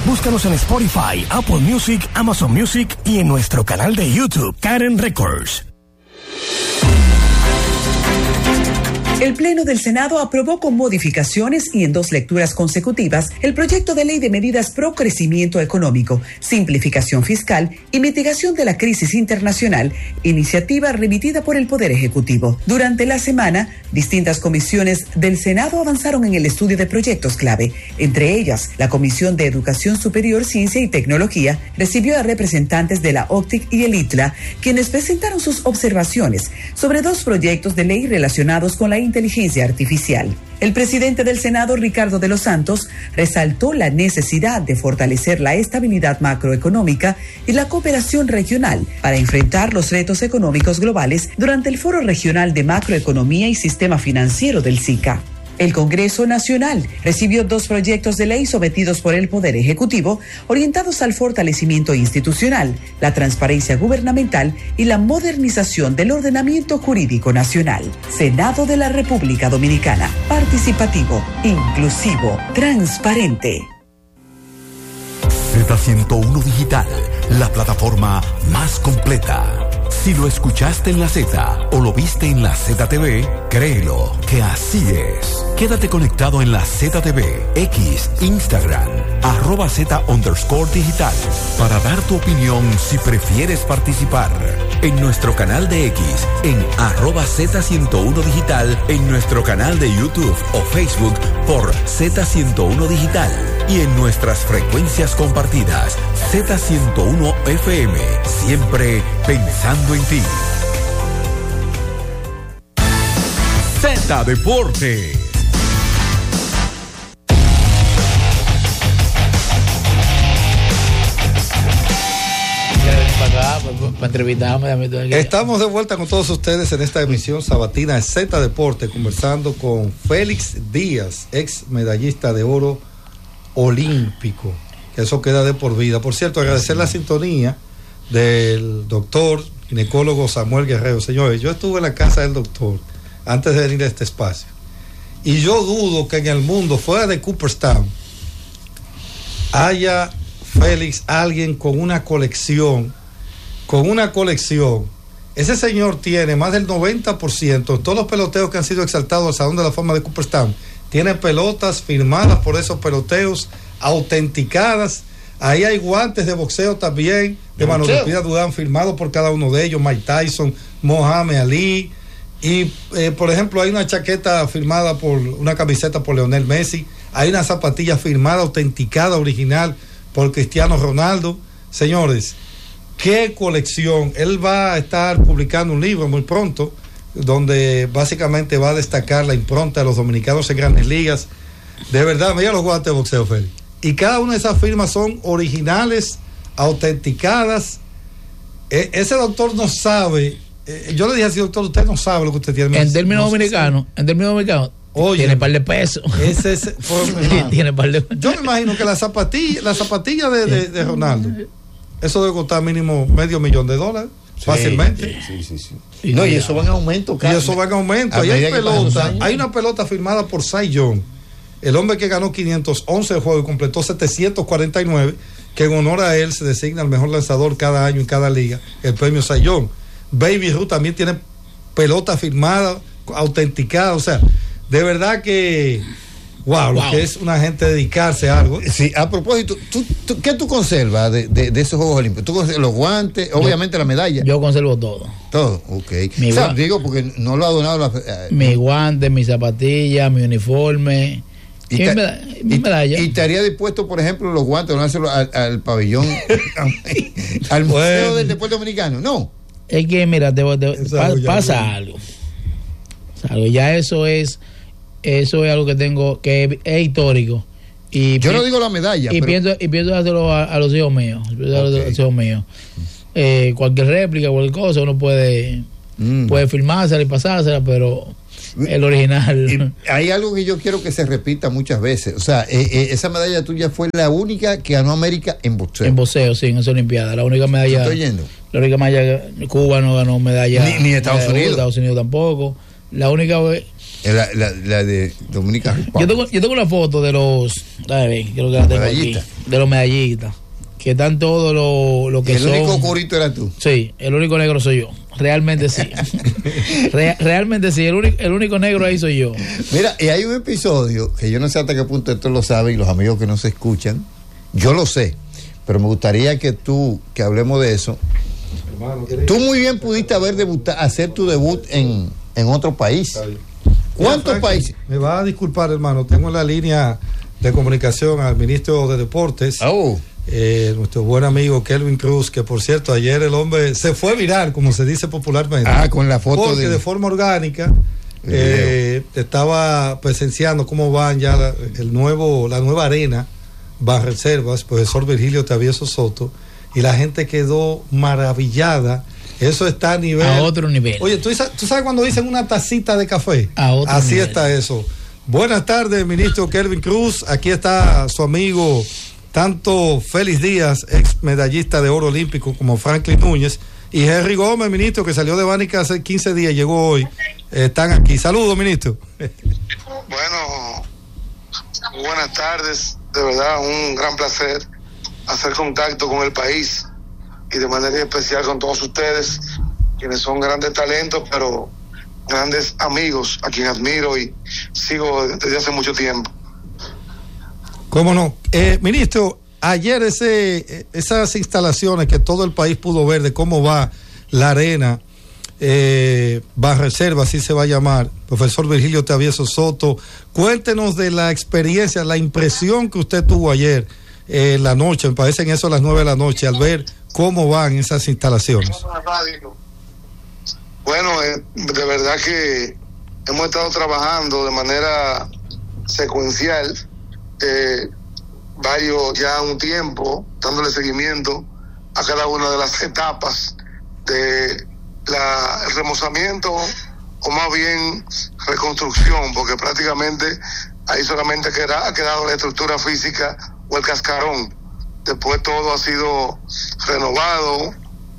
Búscanos en Spotify, Apple Music, Amazon Music y en nuestro canal de YouTube, Karen Records. El Pleno del Senado aprobó con modificaciones y en 2 lecturas consecutivas el proyecto de ley de medidas pro crecimiento económico, simplificación fiscal y mitigación de la crisis internacional, iniciativa remitida por el Poder Ejecutivo. Durante la semana, distintas comisiones del Senado avanzaron en el estudio de proyectos clave. Entre ellas, la Comisión de Educación Superior, Ciencia y Tecnología recibió a representantes de la OCTIC y el ITLA, quienes presentaron sus observaciones sobre 2 proyectos de ley relacionados con la inteligencia artificial. El presidente del Senado, Ricardo de los Santos, resaltó la necesidad de fortalecer la estabilidad macroeconómica y la cooperación regional para enfrentar los retos económicos globales durante el Foro Regional de Macroeconomía y Sistema Financiero del SICA. El Congreso Nacional recibió 2 proyectos de ley sometidos por el Poder Ejecutivo, orientados al fortalecimiento institucional, la transparencia gubernamental y la modernización del ordenamiento jurídico nacional. Senado de la República Dominicana. Participativo, inclusivo, transparente. Z101 Digital, la plataforma más completa. Si lo escuchaste en la Z o lo viste en la ZTV, créelo que así es. Quédate conectado en la ZTV, X, Instagram, @Z_digital, para dar tu opinión si prefieres participar. En nuestro canal de X, en @Z101 Digital, en nuestro canal de YouTube o Facebook por Z101 Digital y en nuestras frecuencias compartidas, Z101 FM, siempre pensando en ti. Z Deportes. Estamos de vuelta con todos ustedes en esta emisión sabatina de Z Deporte, conversando con Félix Díaz, ex medallista de oro olímpico, que eso queda de por vida. Por cierto, agradecer la sintonía del doctor ginecólogo Samuel Guerrero. Señores, yo estuve en la casa del doctor antes de venir a este espacio y yo dudo que en el mundo fuera de Cooperstown haya, Félix, alguien con una colección. Ese señor tiene más del 90%, todos los peloteos que han sido exaltados al Salón de la Fama de Cooperstown, tiene pelotas firmadas por esos peloteos, autenticadas. Ahí hay guantes de boxeo también, de Manuel Espina Durán, firmados por cada uno de ellos, Mike Tyson, Muhammad Ali. Y, por ejemplo, hay una chaqueta firmada una camiseta por Lionel Messi. Hay una zapatilla firmada, autenticada, original, por Cristiano Ronaldo. Señores, qué colección. Él va a estar publicando un libro muy pronto, donde básicamente va a destacar la impronta de los dominicanos en Grandes Ligas. De verdad, mira los guantes de boxeo, Félix. Y cada una de esas firmas son originales, autenticadas. Ese doctor no sabe. Yo le dije así, doctor, usted no sabe lo que usted tiene. En términos dominicanos, oye, tiene par de pesos. Tiene par de... Yo me imagino que la zapatilla de Ronaldo, eso debe costar mínimo $500,000 fácilmente. Sí. No, y eso va en aumento. Ahí hay una pelota firmada por Cy Young, el hombre que ganó 511 juegos y completó 749, que en honor a él se designa el mejor lanzador cada año en cada liga, el premio Cy Young. Baby Ruth también tiene pelota firmada, autenticada. O sea, de verdad que wow. Lo que es una gente dedicarse a algo. Sí, a propósito, ¿qué tú conservas de esos Juegos Olímpicos? ¿Tú conservas los guantes, obviamente la medalla? Yo conservo todo. Todo, ok. Digo, porque no lo ha donado mi guante, mi zapatilla, mi uniforme y mi medalla. ¿Y te haría dispuesto, por ejemplo, los guantes, donárselo al pabellón, al Museo del Deporte Dominicano? No. Es que, mira, pasa algo. Ya eso es algo que tengo, que es histórico. Y yo no digo la medalla. Y pienso hacerlo a los hijos míos. Cualquier réplica, cualquier cosa, uno puede filmársela y pasársela, pero el original. Hay algo que yo quiero que se repita muchas veces. O sea, esa medalla tuya fue la única que ganó América en boxeo. En boxeo, sí, en esa Olimpiada. La única medalla. ¿Estoy yendo? La única medalla. Cuba no ganó medalla. Ni Estados Unidos. Estados Unidos tampoco. La única vez. La de Dominica. Yo tengo una foto de los. A ver, creo que la tengo aquí. De los medallistas. Que están todos los que el son. El único curito era tú. Sí, el único negro soy yo. Realmente sí. Realmente sí. El único negro ahí soy yo. Mira, y hay un episodio que yo no sé hasta qué punto esto lo saben y los amigos que nos escuchan. Yo lo sé. Pero me gustaría que hablemos de eso. Hermano, tú muy bien pudiste hacer tu debut en otro país. ¿Cuántos países? Me va a disculpar, hermano. Tengo en la línea de comunicación al ministro de Deportes. Nuestro buen amigo Kelvin Cruz, que por cierto ayer el hombre se fue viral, como se dice popularmente, con la foto porque de forma orgánica estaba presenciando cómo van ya la nueva arena Banreservas, profesor Virgilio Travieso Soto, y la gente quedó maravillada. Eso está a otro nivel. Oye, ¿tú sabes cuando dicen una tacita de café? Así nivel. Está eso. Buenas tardes, ministro Kelvin Cruz. Aquí está su amigo tanto Félix Díaz, ex medallista de oro olímpico, como Franklin Núñez, y Henry Gómez, ministro, que salió de Bánica hace 15 días, llegó hoy. Están aquí. Saludos, ministro. Bueno, buenas tardes. De verdad, un gran placer hacer contacto con el país y de manera especial con todos ustedes, quienes son grandes talentos, pero grandes amigos, a quien admiro y sigo desde hace mucho tiempo. ¿Cómo no? Ministro, ayer esas instalaciones que todo el país pudo ver de cómo va la arena Banreservas, así se va a llamar, profesor Virgilio Travieso Soto, cuéntenos de la experiencia, la impresión que usted tuvo ayer en la noche, me parecen eso a las 9 de la noche, al ver cómo van esas instalaciones. Bueno, de verdad que hemos estado trabajando de manera secuencial ya un tiempo, dándole seguimiento a cada una de las etapas de el remozamiento, o más bien reconstrucción, porque prácticamente ahí solamente ha quedado la estructura física o el cascarón. Después todo ha sido renovado.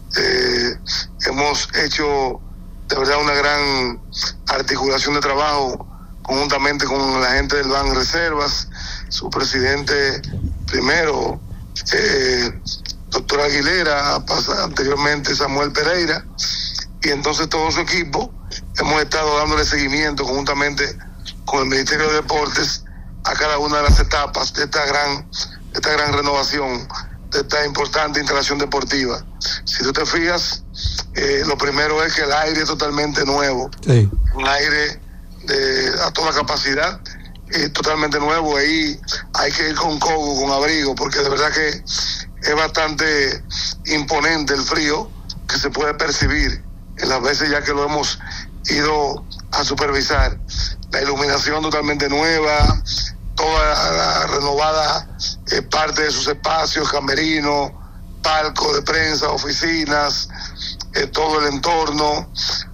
Hemos hecho de verdad una gran articulación de trabajo conjuntamente con la gente del Banreservas, su presidente primero, doctor Aguilera, anteriormente Samuel Pereira, y entonces todo su equipo hemos estado dándole seguimiento conjuntamente con el Ministerio de Deportes a cada una de las etapas de esta gran renovación, de esta importante instalación deportiva. Si tú te fijas, lo primero es que el aire es totalmente nuevo, sí. Un aire a toda capacidad, totalmente nuevo. Ahí hay que ir con cogo, con abrigo, porque de verdad que es bastante imponente el frío que se puede percibir en las veces ya que lo hemos ido a supervisar. La iluminación totalmente nueva, toda la renovada parte de sus espacios, camerinos, palcos de prensa, oficinas, todo el entorno,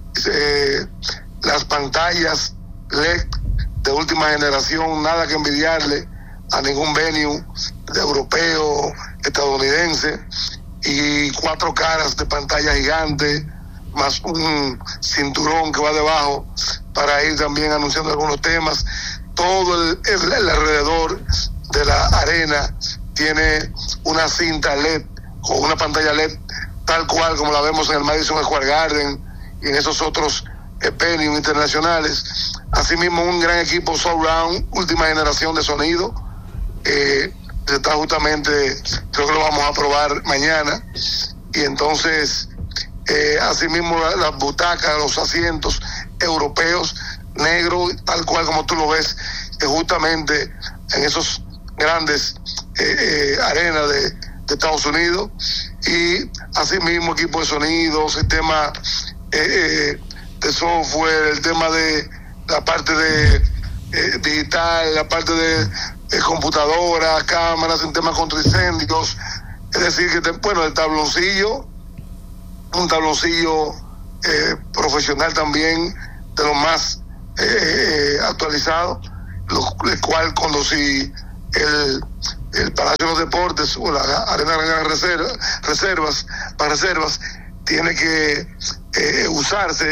las pantallas LED de última generación, nada que envidiarle a ningún venue de europeo, estadounidense, y 4 caras de pantalla gigante, más un cinturón que va debajo para ir también anunciando algunos temas. Todo el alrededor de la arena tiene una cinta LED o una pantalla LED tal cual como la vemos en el Madison Square Garden y en esos otros venues internacionales. Asimismo, un gran equipo surround, última generación de sonido. Está justamente, creo que lo vamos a probar mañana. Y entonces, asimismo, las butacas, los asientos europeos, negros, tal cual como tú lo ves, justamente en esos grandes arenas de Estados Unidos. Y asimismo, equipo de sonido, sistema de software, el tema de la parte de digital, la parte de computadora, cámaras, en temas contra incendios. Es decir, que el tabloncillo, un tabloncillo profesional también, de lo más actualizado, el cual cuando si el Palacio de los Deportes o la Arena Reservas tiene que usarse,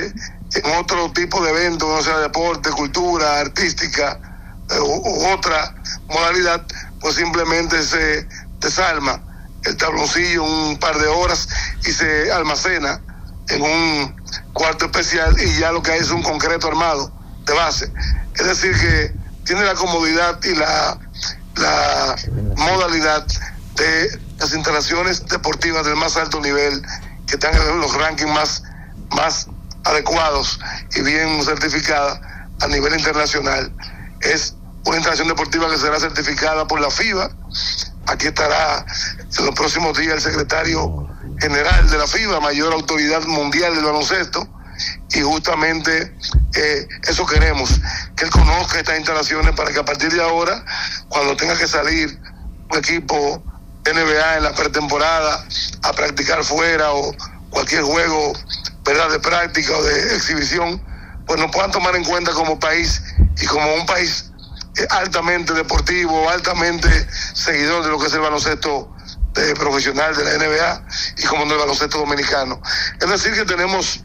en otro tipo de evento, no sea deporte, cultura, artística u otra modalidad, pues simplemente se desarma el tabloncillo un par de horas y se almacena en un cuarto especial y ya lo que hay es un concreto armado de base. Es decir, que tiene la comodidad y la modalidad de las instalaciones deportivas del más alto nivel, que están en los rankings más adecuados y bien certificadas a nivel internacional. Es una instalación deportiva que será certificada por la FIBA. Aquí estará en los próximos días el secretario general de la FIBA, mayor autoridad mundial del baloncesto, y justamente eso queremos, que él conozca estas instalaciones para que a partir de ahora, cuando tenga que salir un equipo NBA en la pretemporada a practicar fuera o cualquier juego, ¿verdad?, de práctica o de exhibición, pues nos puedan tomar en cuenta como país y como un país altamente deportivo, altamente seguidor de lo que es el baloncesto profesional de la NBA y como no el baloncesto dominicano. Es decir, que tenemos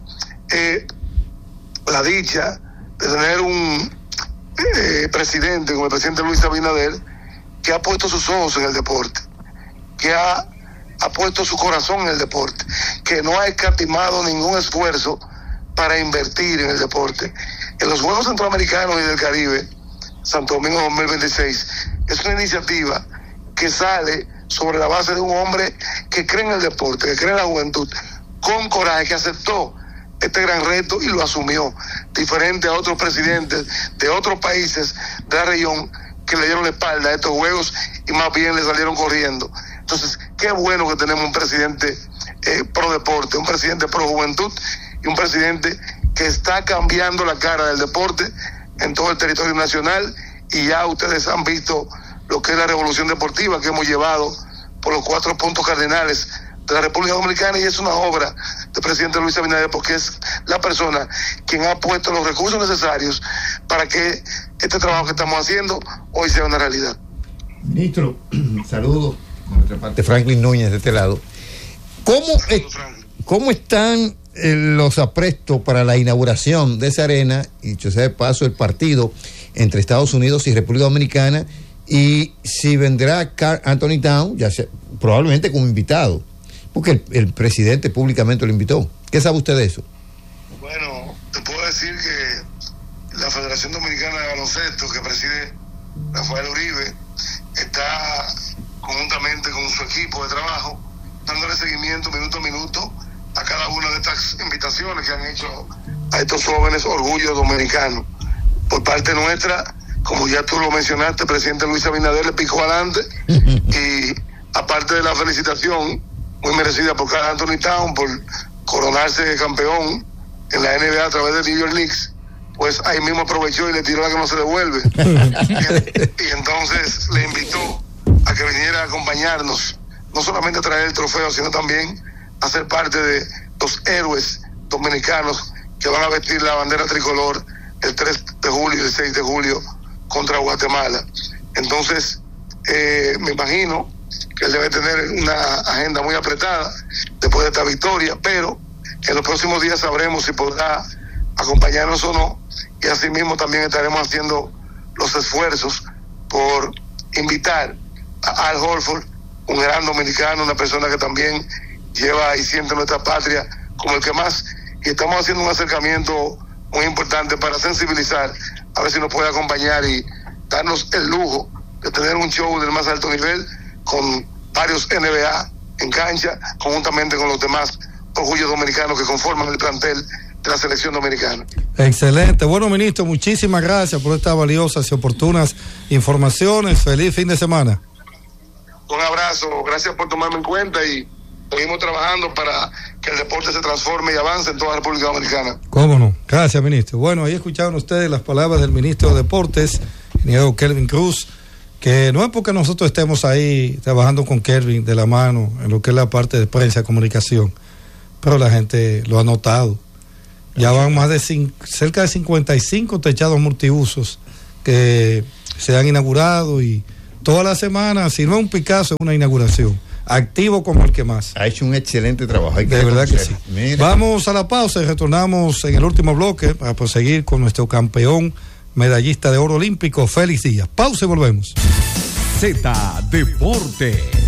la dicha de tener un presidente como el presidente Luis Abinader, que ha puesto sus ojos en el deporte, que ha puesto su corazón en el deporte, que no ha escatimado ningún esfuerzo para invertir en el deporte. En los Juegos Centroamericanos y del Caribe, Santo Domingo 2026, es una iniciativa que sale sobre la base de un hombre que cree en el deporte, que cree en la juventud, con coraje, que aceptó este gran reto y lo asumió, diferente a otros presidentes de otros países de la región que le dieron la espalda a estos juegos y más bien le salieron corriendo. Entonces, qué bueno que tenemos un presidente pro deporte, un presidente pro juventud y un presidente que está cambiando la cara del deporte en todo el territorio nacional, y ya ustedes han visto lo que es la revolución deportiva que hemos llevado por los 4 puntos cardinales de la República Dominicana, y es una obra del presidente Luis Abinader, porque es la persona quien ha puesto los recursos necesarios para que este trabajo que estamos haciendo hoy sea una realidad. Ministro, saludos de nuestra parte, Franklin Núñez de este lado. ¿Cómo están los aprestos para la inauguración de esa arena, y dicho sea de paso, el partido entre Estados Unidos y República Dominicana, y si vendrá Karl Anthony Towns, ya sea, probablemente como invitado, porque el presidente públicamente lo invitó? ¿Qué sabe usted de eso? Bueno, te puedo decir que la Federación Dominicana de Baloncesto, que preside Rafael Uribe, está conjuntamente con su equipo de trabajo dándole seguimiento minuto a minuto a cada una de estas invitaciones que han hecho a estos jóvenes orgullos dominicanos. Por parte nuestra, como ya tú lo mencionaste, el presidente Luis Abinader le picó adelante, y aparte de la felicitación muy merecida por Karl Anthony Towns por coronarse campeón en la NBA a través de New York Knicks, pues ahí mismo aprovechó y le tiró la que no se devuelve. y entonces le invitó a que viniera a acompañarnos, no solamente a traer el trofeo, sino también a ser parte de los héroes dominicanos que van a vestir la bandera tricolor el 3 de julio y el 6 de julio contra Guatemala. Entonces, me imagino que él debe tener una agenda muy apretada después de esta victoria, pero en los próximos días sabremos si podrá acompañarnos o no, y asimismo también estaremos haciendo los esfuerzos por invitar a Al Horford, un gran dominicano, una persona que también lleva y siente nuestra patria como el que más, y estamos haciendo un acercamiento muy importante para sensibilizar, a ver si nos puede acompañar y darnos el lujo de tener un show del más alto nivel con varios NBA en cancha, conjuntamente con los demás orgullos dominicanos que conforman el plantel de la selección dominicana. Excelente. Bueno, ministro, muchísimas gracias por estas valiosas y oportunas informaciones. Feliz fin de semana. Un abrazo, gracias por tomarme en cuenta, y seguimos trabajando para que el deporte se transforme y avance en toda la República Dominicana. ¿Cómo no? Gracias, ministro. Bueno, ahí escucharon ustedes las palabras del ministro de Deportes, ingeniero Kelvin Cruz, que no es porque nosotros estemos ahí trabajando con Kelvin de la mano en lo que es la parte de prensa y comunicación, pero la gente lo ha notado. Ya van más de cerca de 55 techados multiusos que se han inaugurado, y toda la semana, si no es un Picasso, es una inauguración. activo como el que más. Ha hecho un excelente trabajo. De verdad que sí. Mira. Vamos a la pausa y retornamos en el último bloque para proseguir con nuestro campeón medallista de oro olímpico, Félix Díaz. Pausa y volvemos. Z Deporte.